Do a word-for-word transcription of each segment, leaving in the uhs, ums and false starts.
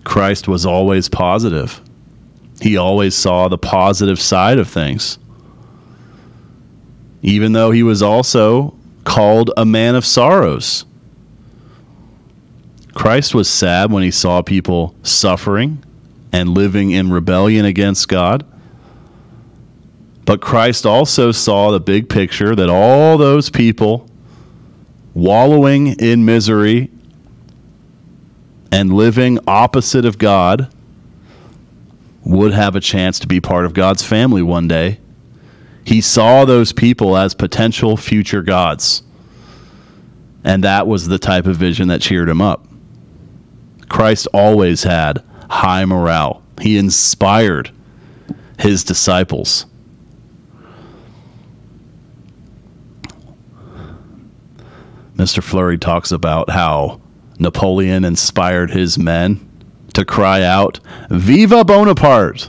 Christ was always positive. He always saw the positive side of things. Even though he was also called a man of sorrows. Christ was sad when he saw people suffering and living in rebellion against God. But Christ also saw the big picture that all those people wallowing in misery and living opposite of God would have a chance to be part of God's family one day. He saw those people as potential future gods. And that was the type of vision that cheered him up. Christ always had high morale. He inspired his disciples. Mister Fleury talks about how Napoleon inspired his men to cry out, "Viva Bonaparte!"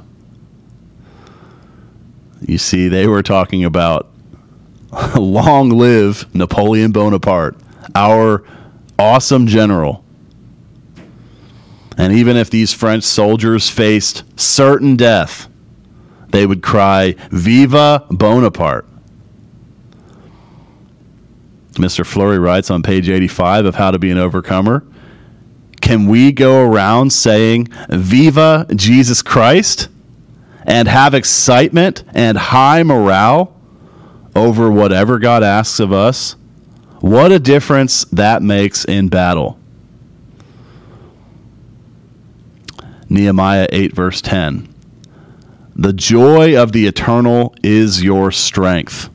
You see, they were talking about long live Napoleon Bonaparte, our awesome general. And even if these French soldiers faced certain death, they would cry, "Viva Bonaparte!" Mister Fleury writes on page eighty-five of How to Be an Overcomer, can we go around saying, "Viva Jesus Christ," and have excitement and high morale over whatever God asks of us? What a difference that makes in battle. Nehemiah eight, verse ten. The joy of the eternal is your strength.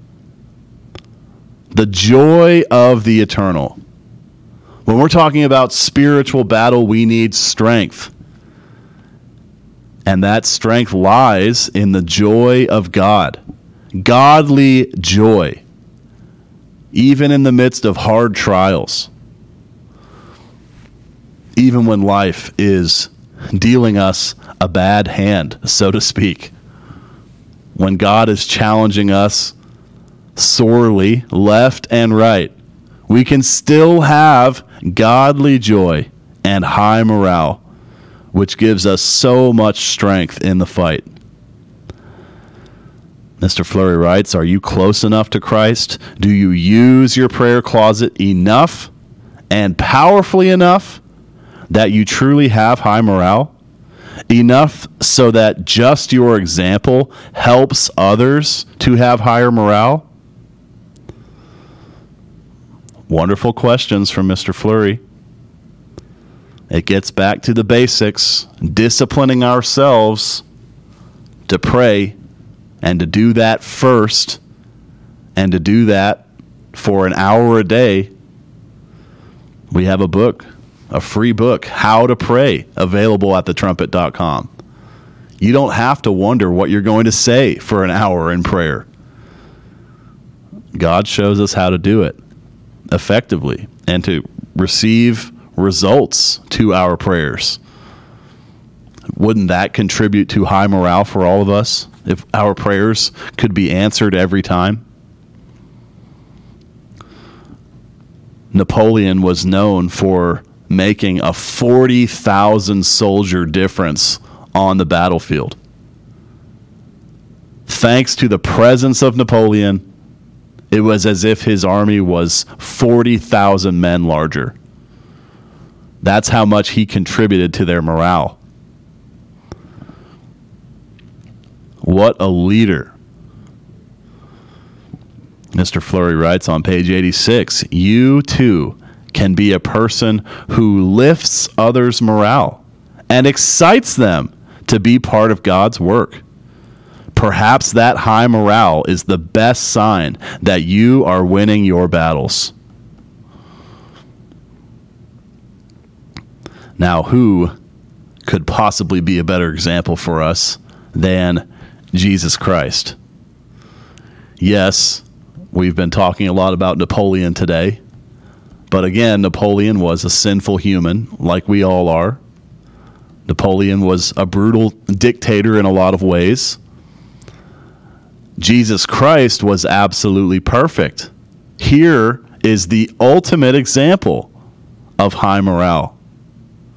The joy of the eternal. When we're talking about spiritual battle, we need strength. And that strength lies in the joy of God. Godly joy. Even in the midst of hard trials. Even when life is dealing us a bad hand, so to speak. When God is challenging us sorely, left and right, we can still have godly joy and high morale, which gives us so much strength in the fight. Mister Fleury writes, are you close enough to Christ? Do you use your prayer closet enough and powerfully enough that you truly have high morale? Enough so that just your example helps others to have higher morale? Wonderful questions from Mister Fleury. It gets back to the basics, disciplining ourselves to pray and to do that first and to do that for an hour a day. We have a book, a free book, How to Pray, available at the trumpet dot com. You don't have to wonder what you're going to say for an hour in prayer. God shows us how to do it effectively and to receive results to our prayers. Wouldn't that contribute to high morale for all of us if our prayers could be answered every time? Napoleon was known for making a forty thousand soldier difference on the battlefield. Thanks to the presence of Napoleon, it was as if his army was forty thousand men larger. That's how much he contributed to their morale. What a leader. Mister Fleury writes on page eighty-six, you too can be a person who lifts others' morale and excites them to be part of God's work. Perhaps that high morale is the best sign that you are winning your battles. Now, who could possibly be a better example for us than Jesus Christ? Yes, we've been talking a lot about Napoleon today. But again, Napoleon was a sinful human, like we all are. Napoleon was a brutal dictator in a lot of ways. Jesus Christ was absolutely perfect. Here is the ultimate example of high morale.